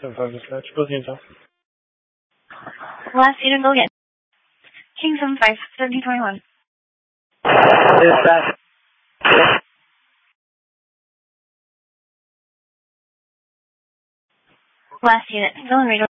7-5 dispatch. Both units off. Last unit Logan. King 7-5, 1721. Dispatch. Last unit, still in regional.